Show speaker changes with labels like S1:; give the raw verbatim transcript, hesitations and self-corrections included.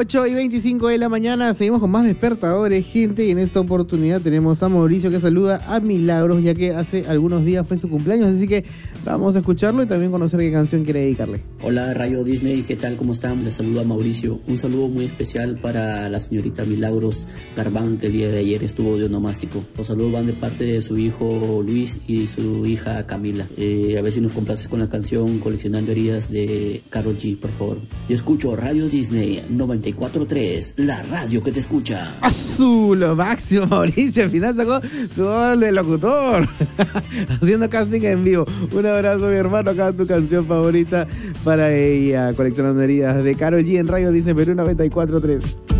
S1: ocho y veinticinco de la mañana, seguimos con más despertadores, gente, y en esta oportunidad tenemos a Mauricio que saluda a Milagros, ya que hace algunos días fue su cumpleaños, así que vamos a escucharlo y también conocer qué canción quiere dedicarle.
S2: Hola Radio Disney, ¿qué tal? ¿Cómo están? Les saluda Mauricio. Un saludo muy especial para la señorita Milagros Garbán, que el día de ayer estuvo de onomástico. Los saludos van de parte de su hijo Luis y su hija Camila. Eh, a ver si nos complaces con la canción Coleccionando Heridas de Karol G, por favor. Yo escucho Radio Disney noventa y cuatro punto tres, la radio que te escucha.
S1: ¡Azul! Lo máximo, Mauricio. Al final sacó su gol de locutor. Haciendo casting en vivo. Un abrazo, mi hermano. Acá tu canción favorita para ella. Coleccionando Heridas de Karol G en Radio Disney Perú noventa y cuatro punto tres.